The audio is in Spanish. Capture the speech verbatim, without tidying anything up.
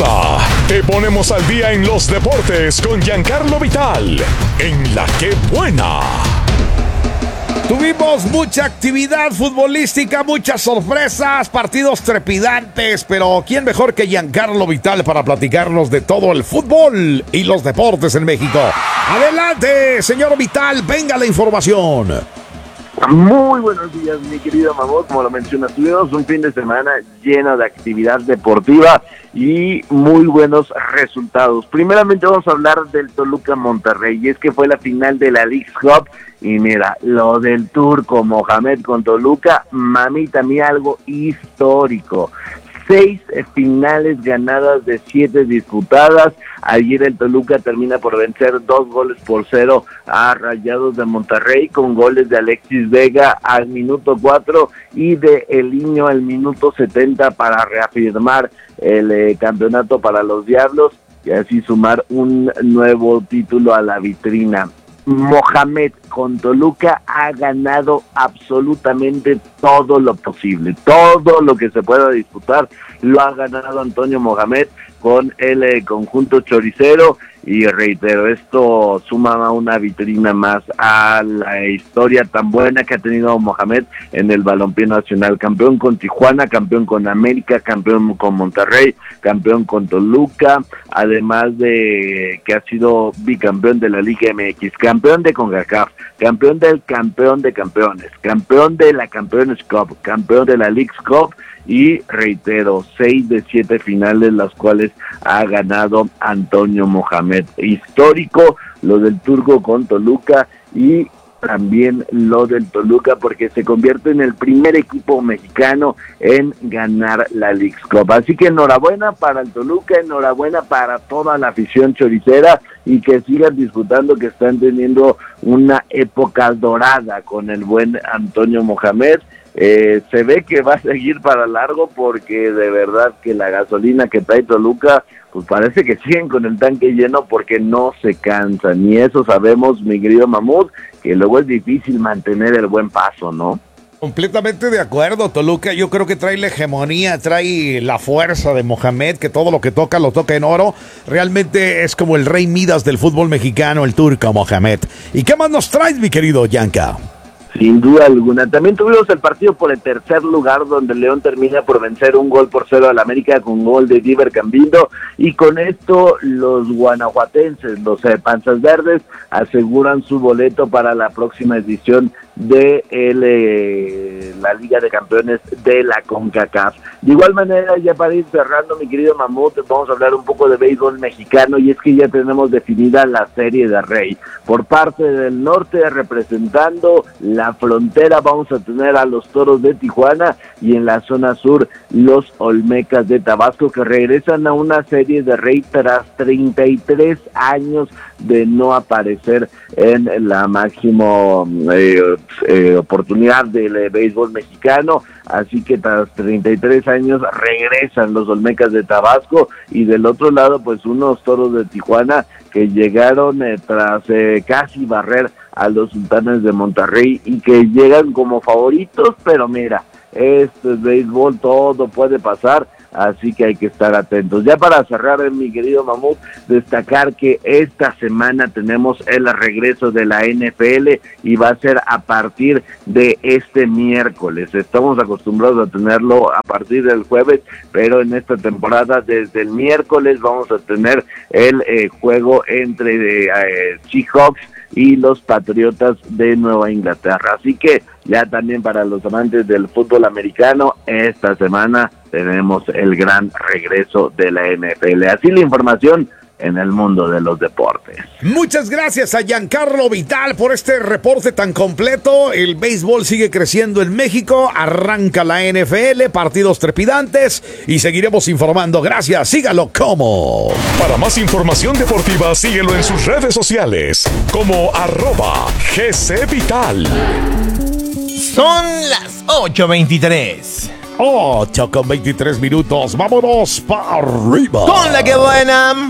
Arriba. Te ponemos al día en los deportes con Giancarlo Vital en La Que Buena. Tuvimos mucha actividad futbolística, muchas sorpresas, partidos trepidantes, pero ¿quién mejor que Giancarlo Vital para platicarnos de todo el fútbol y los deportes en México? Adelante, señor Vital, venga la información. Muy buenos días, mi querido Mamut. Como lo mencionas, tuvimos un fin de semana lleno de actividad deportiva y muy buenos resultados. Primeramente vamos a hablar del Toluca Monterrey, y es que fue la final de la Leagues Cup. Y mira, lo del turco Mohamed con Toluca, mamita mía, algo histórico. Seis finales ganadas de siete disputadas. Ayer el Toluca termina por vencer dos goles por cero a Rayados de Monterrey, con goles de Alexis Vega al minuto cuatro y de Eliño al minuto setenta para reafirmar el eh, campeonato para los Diablos y así sumar un nuevo título a la vitrina. Mohamed con Toluca ha ganado absolutamente todo lo posible, todo lo que se pueda disputar lo ha ganado Antonio Mohamed con el eh, conjunto choricero, y reitero, esto suma a una vitrina más a la historia tan buena que ha tenido Mohamed en el balompié nacional. Campeón con Tijuana, campeón con América, campeón con Monterrey, campeón con Toluca, además de que ha sido bicampeón de la Liga M X, campeón de CONCACAF, campeón del campeón de campeones, campeón de la Campeones Cup, campeón de la Leagues Cup, y reitero, seis de siete finales las cuales ha ganado Antonio Mohamed. Histórico lo del turco con Toluca, y también lo del Toluca porque se convierte en el primer equipo mexicano en ganar la Leagues Cup. Así que enhorabuena para el Toluca, enhorabuena para toda la afición choricera, y que sigan disfrutando, que están teniendo una época dorada con el buen Antonio Mohamed. Eh, se ve que va a seguir para largo, porque de verdad que la gasolina que trae Toluca, pues parece que siguen con el tanque lleno porque no se cansan, y eso sabemos, mi querido Mamut, que luego es difícil mantener el buen paso, ¿no? Completamente de acuerdo, Toluca yo creo que trae la hegemonía, trae la fuerza de Mohamed, que todo lo que toca lo toca en oro. Realmente es como el rey Midas del fútbol mexicano, el turco Mohamed. ¿Y qué más nos traes, mi querido Yanka? Sin duda alguna. También tuvimos el partido por el tercer lugar, donde León termina por vencer un gol por cero al América con gol de Diver Cambindo, y con esto los guanajuatenses, los eh, Panzas Verdes, aseguran su boleto para la próxima edición de el, eh, la Liga de Campeones de la CONCACAF. De igual manera, ya para ir cerrando, mi querido Mamut, vamos a hablar un poco de béisbol mexicano, y es que ya tenemos definida la Serie de Rey. Por parte del norte, representando la frontera, vamos a tener a los Toros de Tijuana, y en la zona sur, los Olmecas de Tabasco, que regresan a una Serie de Rey tras treinta y tres años de no aparecer en la máxima eh, eh, oportunidad del eh, béisbol mexicano. Así que tras treinta y tres años regresan los Olmecas de Tabasco, y del otro lado pues unos Toros de Tijuana que llegaron eh, tras eh, casi barrer a los Sultanes de Monterrey, y que llegan como favoritos, pero mira, esto es béisbol, todo puede pasar, así que hay que estar atentos. Ya para cerrar, mi querido Mamut, destacar que esta semana tenemos el regreso de la N F L, y va a ser a partir de este miércoles. Estamos acostumbrados a tenerlo a partir del jueves, pero en esta temporada desde el miércoles vamos a tener el eh, juego entre eh, Seahawks y los Patriotas de Nueva Inglaterra. Así que ya también para los amantes del fútbol americano, esta semana tenemos el gran regreso de la N F L. Así la información en el mundo de los deportes. Muchas gracias a Giancarlo Vital por este reporte tan completo. El béisbol sigue creciendo en México, arranca la N F L, partidos trepidantes, y seguiremos informando. Gracias, sígalo como. Para más información deportiva, síguelo en sus redes sociales como arroba G C Vital. Son las ocho veintitrés. ocho con veintitrés minutos. Vámonos para arriba. Con La Que Buena.